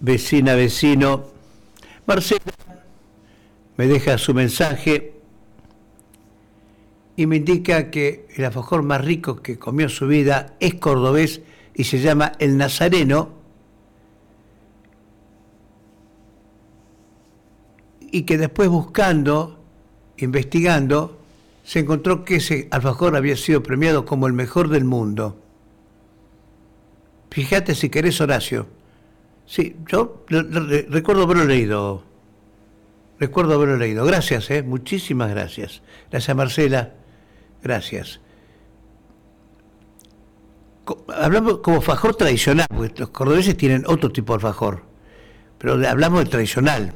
vecina, vecino. Marcela me deja su mensaje y me indica que el alfajor más rico que comió en su vida es cordobés y se llama El Nazareno, y que después buscando, investigando, se encontró que ese alfajor había sido premiado como el mejor del mundo. Fíjate si querés, Horacio. Sí, yo recuerdo haberlo leído. Recuerdo haberlo leído. Gracias, muchísimas gracias. Gracias, Marcela. Gracias. Hablamos como alfajor tradicional, porque los cordobeses tienen otro tipo de alfajor, pero hablamos del tradicional.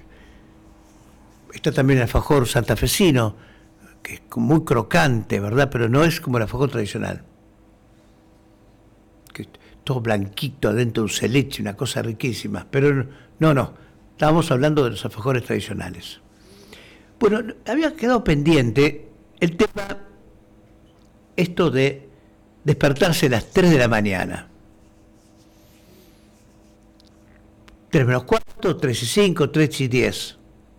Está también el alfajor santafesino, que es muy crocante, ¿verdad? Pero no es como el alfajor tradicional. Que todo blanquito adentro, dulce de leche, una cosa riquísima. Pero no. Estábamos hablando de los alfajores tradicionales. Bueno, había quedado pendiente el tema, esto de despertarse a las 3 de la mañana. 3 menos cuarto, 3 y 5, 3 y 10.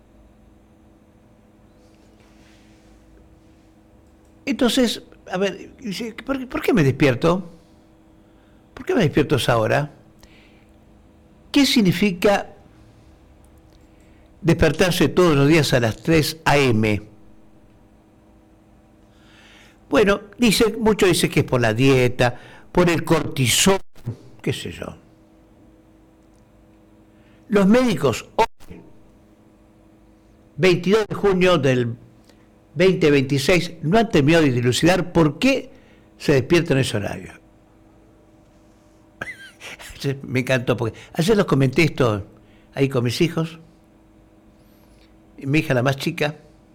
Entonces, a ver, ¿por qué me despierto? ¿Por qué me despierto a esa hora? ¿Qué significa despertarse todos los días a las 3 a.m.? Bueno, muchos dicen que es por la dieta, por el cortisol, qué sé yo. Los médicos hoy, 22 de junio del 2026, no han terminado de dilucidar por qué se despiertan en ese horario. Me encantó, porque ayer los comenté esto ahí con mis hijos, y mi hija la más chica,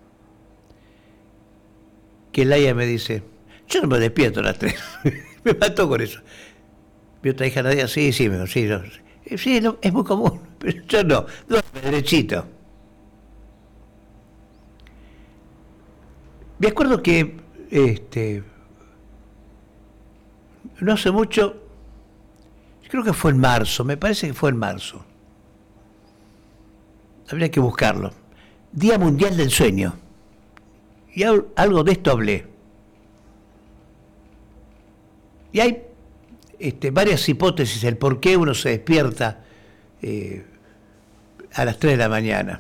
que Laia me dice, yo no me despierto a las 3, me mató con eso. Mi otra hija Nadia, sí, es muy común, pero yo no, duerme derechito. Me acuerdo que no hace mucho, creo que fue en marzo, me parece que fue en marzo. Habría que buscarlo. Día Mundial del Sueño. Y algo de esto hablé. Y hay varias hipótesis del por qué uno se despierta a las 3 de la mañana.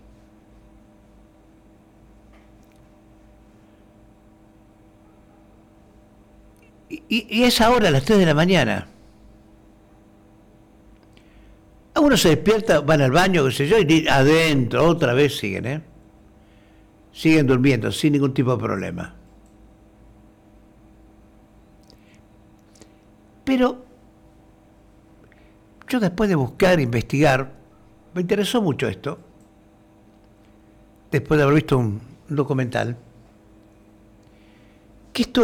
Y es ahora, a las 3 de la mañana. Uno se despierta, van al baño, qué sé yo, y adentro, otra vez siguen, siguen durmiendo sin ningún tipo de problema. Pero yo después de buscar, investigar, me interesó mucho esto, después de haber visto un documental, que esto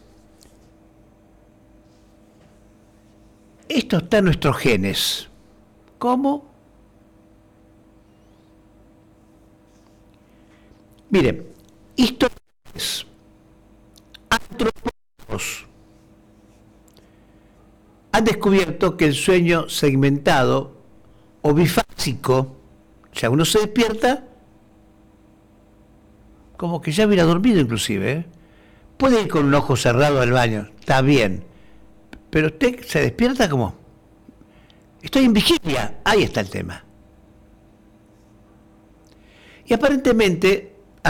está en nuestros genes. ¿Cómo? Miren, historiadores, antropólogos han descubierto que el sueño segmentado o bifásico, o sea, uno se despierta como que ya hubiera dormido inclusive, puede ir con un ojo cerrado al baño, está bien, pero usted se despierta como, estoy en vigilia, ahí está el tema. Y aparentemente,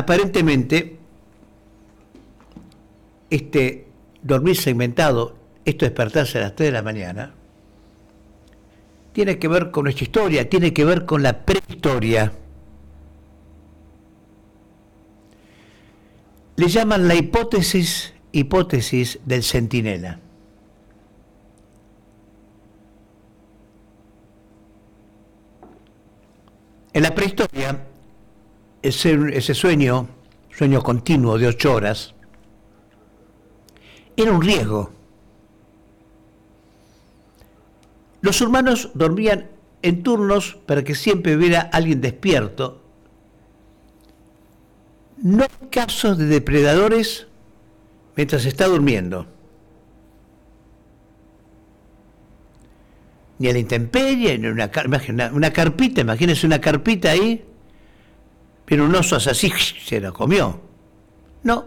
dormir segmentado, esto despertarse a las 3 de la mañana, tiene que ver con nuestra historia, tiene que ver con la prehistoria. Le llaman la hipótesis del centinela. En la prehistoria, ese sueño continuo de 8 horas, era un riesgo. Los humanos dormían en turnos para que siempre hubiera alguien despierto. No hay casos de depredadores mientras está durmiendo. ni a la intemperie, ni una carpita, imagínense una carpita ahí, pero un oso así se la comió. No.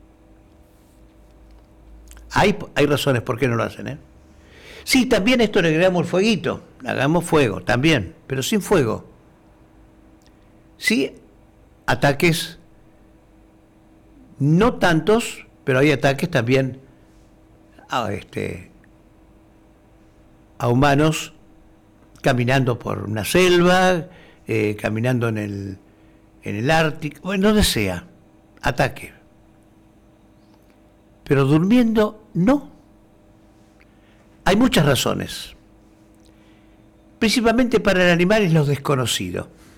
Hay razones por qué no lo hacen, ¿eh? Sí, también esto le agregamos el fueguito, le hagamos fuego también, pero sin fuego. Sí, ataques, no tantos, pero hay ataques también a humanos caminando por una selva, caminando en el Ártico, bueno, donde sea, ataque. Pero durmiendo, no. Hay muchas razones. Principalmente para el animal es lo desconocido.